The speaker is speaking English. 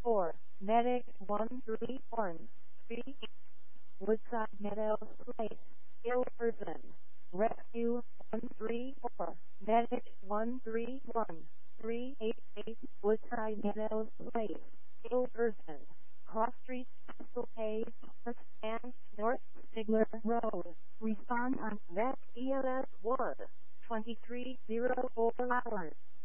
4, Medic 131, 3, Woodside Meadows Place, Ilverton, Rescue 134, Medic 131, 388, Woodside Meadows Place, Ilverton, Cross Street, Crystal Cave, and North Stigler Road. Respond on VET ELS 1, 2304 hours.